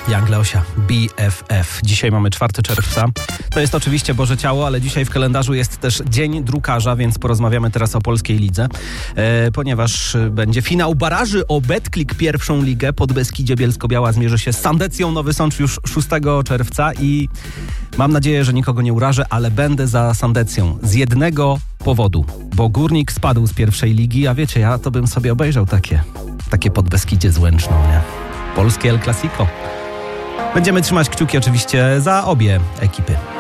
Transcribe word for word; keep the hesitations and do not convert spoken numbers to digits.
Young Leosia, B F F. Dzisiaj mamy czwartego czerwca. To jest oczywiście Boże Ciało, ale dzisiaj w kalendarzu jest też Dzień Drukarza, więc porozmawiamy teraz o polskiej lidze, e, ponieważ będzie finał baraży o Betclic pierwszą ligę. Podbeskidzie Bielsko-Biała zmierzy się z Sandecją Nowy Sącz już szóstego czerwca i mam nadzieję, że nikogo nie urażę, ale będę za Sandecją z jednego powodu, bo Górnik spadł z pierwszej ligi, a wiecie, ja to bym sobie obejrzał takie, takie Podbeskidzie z Łęczną, nie? Polskie El Clasico. Będziemy trzymać kciuki oczywiście za obie ekipy.